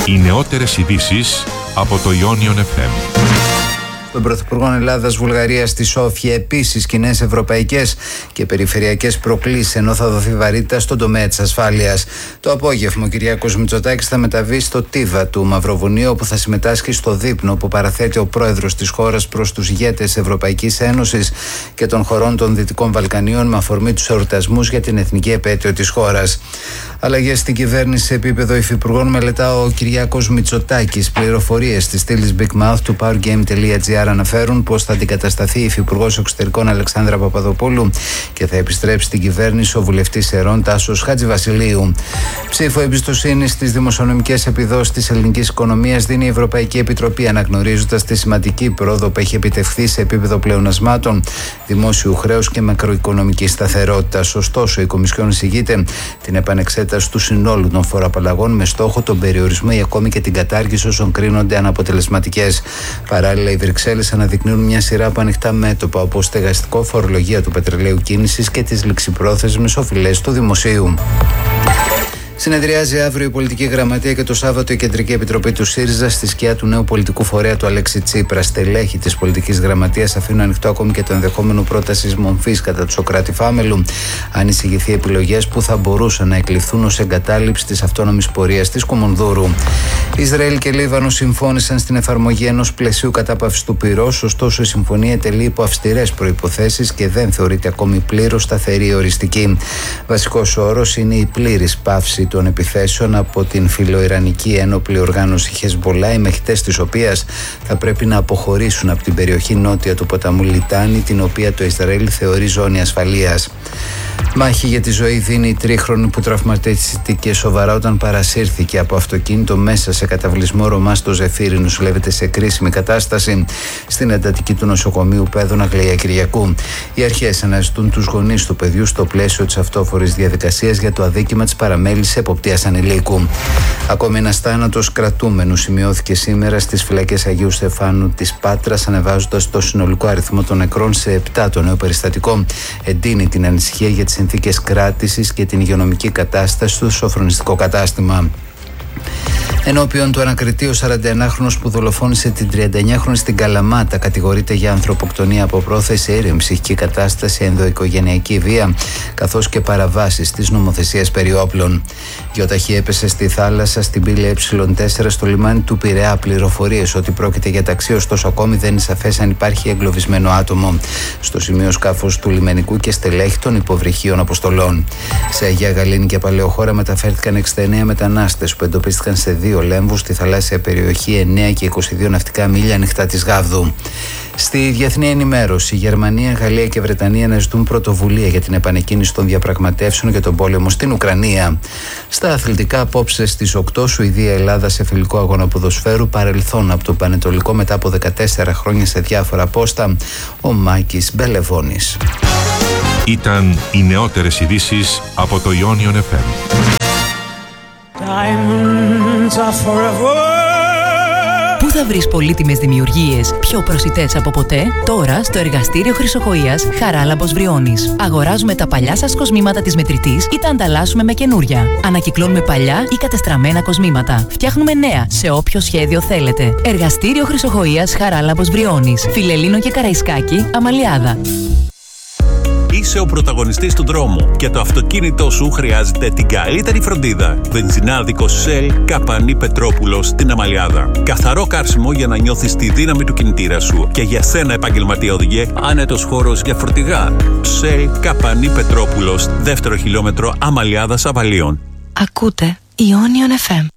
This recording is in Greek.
Οι νεότερες ειδήσεις από το Ionion FM. Των Πρωθυπουργών Ελλάδας, Βουλγαρίας στη Σόφια επίσης κοινές ευρωπαϊκές και περιφερειακές προκλήσεις, ενώ θα δοθεί βαρύτητα στον τομέα της ασφάλειας. Το απόγευμα ο Κυριάκος Μητσοτάκης θα μεταβεί στο Τίβα του Μαυροβουνίου, όπου θα συμμετάσχει στο δείπνο που παραθέτει ο πρόεδρος της χώρας προς τους ηγέτες Ευρωπαϊκής Ένωσης και των χωρών των Δυτικών Βαλκανίων με αφορμή τους εορτασμούς για την εθνική επέτειο της χώρας. Αλλαγές στην κυβέρνηση σε επίπεδο υφυπουργών μελετά ο Κυριάκος Μητσοτάκης. Πληροφορίες της στήλης Big Mouth του powergame.gr αναφέρουν πως θα αντικατασταθεί η υφυπουργός εξωτερικών Αλεξάνδρα Παπαδοπούλου και θα επιστρέψει στην κυβέρνηση ο βουλευτής Ερών Τάσος Χατζηβασιλείου. Ψήφο εμπιστοσύνη στις δημοσιονομικές επιδόσεις της ελληνικής οικονομίας δίνει η Ευρωπαϊκή Επιτροπή, αναγνωρίζοντας τη σημαντική πρόοδο που έχει επιτευχθεί σε επίπεδο πλεονασμάτων, δημόσιου χρέους και μακροοικονομικής σταθερότητας. Ωστόσο, η Κομισιόν εισηγείται την επανεξέταση του συνόλου των φοροαπαλλαγών με στόχο τον περιορισμό ή ακόμη και την κατάργηση όσων κρίνονται αναποτελεσματικές. Παράλληλα, οι Βρυξέλλες αναδεικνύουν μια σειρά από ανοιχτά μέτωπα, όπως στεγαστικό, φορολογία του πετρελαίου κίνησης και τις ληξιπρόθεσμες οφειλές του δημοσίου. Συνεδριάζει αύριο η Πολιτική Γραμματεία και το Σάββατο η Κεντρική Επιτροπή του ΣΥΡΙΖΑ στη σκιά του νέου πολιτικού φορέα του Αλέξη Τσίπρα. Στελέχη της Πολιτικής Γραμματείας αφήνουν ανοιχτό ακόμη και το ενδεχόμενο πρότασης μομφής κατά του Σωκράτη Φάμελου, αν εισηγηθεί επιλογές που θα μπορούσαν να εκλειφθούν ως εγκατάλειψη της αυτόνομης πορείας της Κουμουνδούρου. Ισραήλ και Λίβανο συμφώνησαν στην εφαρμογή ενός πλαισίου κατάπαυσης του πυρός, ωστόσο η συμφωνία τελεί υπό αυστηρές προϋποθέσεις και δεν θεωρείται ακόμη πλήρως σταθερή ή οριστική. Βασικός όρος είναι η πλήρης πάυση των επιθέσεων από την φιλοϊρανική ένοπλη οργάνωση Χεσμπολά, οι μαχητές της οποίας θα πρέπει να αποχωρήσουν από την περιοχή νότια του ποταμού Λιτάνη, την οποία το Ισραήλ θεωρεί ζώνη ασφαλείας. Μάχη για τη ζωή δίνει η τρίχρονη που τραυματίστηκε σοβαρά όταν παρασύρθηκε από αυτοκίνητο μέσα σε καταβλισμό Ρωμά στο Ζεφύρι. Νοσηλεύεται σε κρίσιμη κατάσταση στην εντατική του νοσοκομείου Πέδων Αγλαία Κυριακού. Οι αρχές αναζητούν τους γονείς του παιδιού στο πλαίσιο της αυτόφορης διαδικασίας για το αδίκημα της παραμέλησης εποπτείας ανηλίκου. Ακόμη ένας θάνατος κρατούμενου σημειώθηκε σήμερα στις φυλακές Αγίου Στεφάνου της Πάτρας, ανεβάζοντας το συνολικό αριθμό των νεκρών σε 7. Το νέο περιστατικό εντείνει την ανησυχία για τις συνθήκες κράτησης και την υγειονομική κατάσταση στο σοφρονιστικό κατάστημα. Ενώπιον του ανακριτή, ο 41χρονος που δολοφόνησε την 39χρονη στην Καλαμάτα κατηγορείται για ανθρωποκτονία από πρόθεση, αίρια ψυχική κατάσταση, ενδοοικογενειακή βία, καθώς και παραβάσεις της νομοθεσίας περί όπλων. Γιοταχή έπεσε στη θάλασσα στην πύλη Ε4 στο λιμάνι του Πειραιά. Πληροφορίες ότι πρόκειται για ταξί, ωστόσο ακόμη δεν είναι σαφές αν υπάρχει εγκλωβισμένο άτομο στο σημείο σκάφους του λιμενικού και στελέχη των υποβρυχίων αποστολών. Σε Αγία Γαλήνη και Παλαιοχώρα μεταφέρθηκαν 69 μετανάστες που εντοπίστηκαν σε 2 λέμβους στη θαλάσσια περιοχή 9 και 22 ναυτικά μίλια ανοιχτά της Γάβδου. Στη διεθνή ενημέρωση, η Γερμανία, Γαλλία και Βρετανία αναζητούν πρωτοβουλία για την επανεκκίνηση των διαπραγματεύσεων για τον πόλεμο στην Ουκρανία. Στα αθλητικά, απόψε στις 8, Σουηδία-Ελλάδα σε φιλικό αγώνα ποδοσφαίρου, παρελθόν από το Πανετολικό μετά από 14 χρόνια σε διάφορα πόστα, ο Μάκης Μπελεβόνης. Ήταν οι νεότερες ειδήσεις από το Ionion FM. Πού θα βρεις πολύτιμες δημιουργίες πιο προσιτές από ποτέ? Τώρα στο εργαστήριο Χρυσοχοΐας Χαράλαμπος Βριώνης. Αγοράζουμε τα παλιά σας κοσμήματα της μετρητής ή τα ανταλλάσσουμε με καινούρια. Ανακυκλώνουμε παλιά ή κατεστραμμένα κοσμήματα. Φτιάχνουμε νέα σε όποιο σχέδιο θέλετε. Εργαστήριο Χρυσοχοΐας Χαράλαμπος Βριώνης. Φιλελλήνο και Καραϊσκάκη, Αμαλιάδα. Είσαι ο πρωταγωνιστής του δρόμου και το αυτοκίνητό σου χρειάζεται την καλύτερη φροντίδα. Βενζινάδικος Shell Καπανή Πετρόπουλος στην Αμαλιάδα. Καθαρό καύσιμο για να νιώθεις τη δύναμη του κινητήρα σου. Και για σένα, επαγγελματία οδηγέ, άνετος χώρος για φορτηγά. Shell Καπανή Πετρόπουλος, 2ο χιλιόμετρο Αμαλιάδας Αβαλίων. Ακούτε Ionion FM.